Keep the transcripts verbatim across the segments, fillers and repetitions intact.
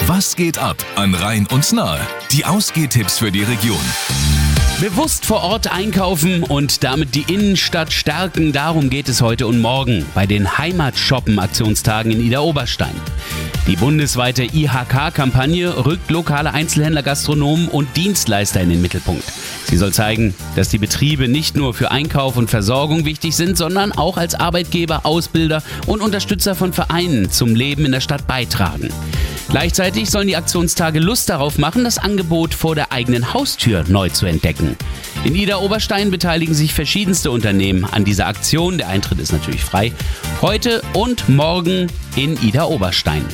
Was geht ab an Rhein und Nahe? Die Ausgehtipps für die Region. Bewusst vor Ort einkaufen und damit die Innenstadt stärken, darum geht es heute und morgen bei den Heimatshoppen-Aktionstagen in Idar-Oberstein. Die bundesweite I H K-Kampagne rückt lokale Einzelhändler, Gastronomen und Dienstleister in den Mittelpunkt. Sie soll zeigen, dass die Betriebe nicht nur für Einkauf und Versorgung wichtig sind, sondern auch als Arbeitgeber, Ausbilder und Unterstützer von Vereinen zum Leben in der Stadt beitragen. Gleichzeitig sollen die Aktionstage Lust darauf machen, das Angebot vor der eigenen Haustür neu zu entdecken. In Idar-Oberstein beteiligen sich verschiedenste Unternehmen an dieser Aktion. Der Eintritt ist natürlich frei. Heute und morgen in Idar-Oberstein.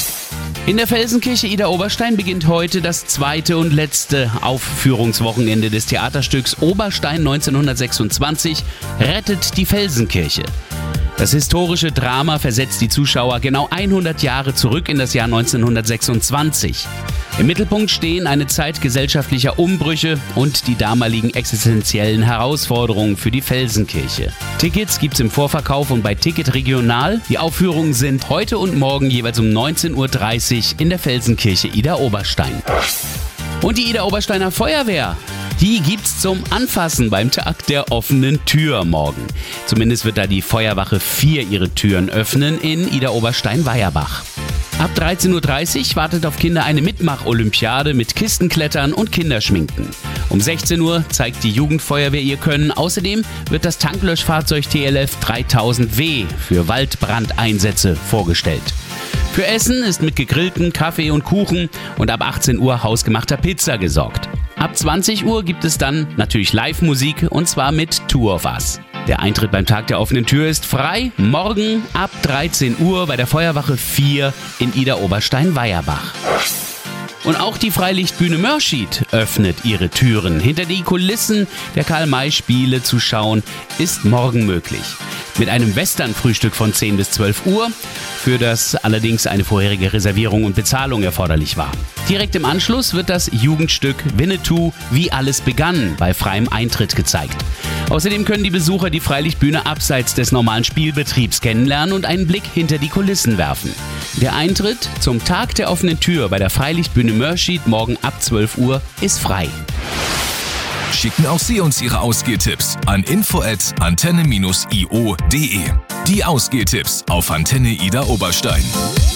In der Felsenkirche Idar-Oberstein beginnt heute das zweite und letzte Aufführungswochenende des Theaterstücks Oberstein neunzehnhundertsechsundzwanzig rettet die Felsenkirche. Das historische Drama versetzt die Zuschauer genau hundert Jahre zurück in das Jahr neunzehnhundertsechsundzwanzig. Im Mittelpunkt stehen eine Zeit gesellschaftlicher Umbrüche und die damaligen existenziellen Herausforderungen für die Felsenkirche. Tickets gibt's im Vorverkauf und bei Ticket Regional. Die Aufführungen sind heute und morgen jeweils um neunzehn Uhr dreißig in der Felsenkirche Idar-Oberstein. Und die Idar-Obersteiner Feuerwehr, die gibt's zum Anfassen beim Tag der offenen Tür morgen. Zumindest wird da die Feuerwache vier ihre Türen öffnen in Idar-Oberstein-Weierbach. Ab dreizehn Uhr dreißig wartet auf Kinder eine Mitmach-Olympiade mit Kistenklettern und Kinderschminken. Um sechzehn Uhr zeigt die Jugendfeuerwehr ihr Können. Außerdem wird das Tanklöschfahrzeug T L F dreitausend W für Waldbrandeinsätze vorgestellt. Für Essen ist mit gegrillten Kaffee und Kuchen und ab achtzehn Uhr hausgemachter Pizza gesorgt. Ab zwanzig Uhr gibt es dann natürlich Live-Musik und zwar mit Two of Us. Der Eintritt beim Tag der offenen Tür ist frei. Morgen ab dreizehn Uhr bei der Feuerwache vier in Idar-Oberstein-Weierbach. Und auch die Freilichtbühne Mörschied öffnet ihre Türen. Hinter die Kulissen der Karl-May-Spiele zu schauen, ist morgen möglich. Mit einem Western-Frühstück von zehn bis zwölf Uhr, für das allerdings eine vorherige Reservierung und Bezahlung erforderlich war. Direkt im Anschluss wird das Jugendstück Winnetou, wie alles begann, bei freiem Eintritt gezeigt. Außerdem können die Besucher die Freilichtbühne abseits des normalen Spielbetriebs kennenlernen und einen Blick hinter die Kulissen werfen. Der Eintritt zum Tag der offenen Tür bei der Freilichtbühne Mörschied morgen ab zwölf Uhr ist frei. Schicken auch Sie uns Ihre Ausgehtipps an info at antenne dash i o punkt de. Die Ausgehtipps auf Antenne Idar-Oberstein.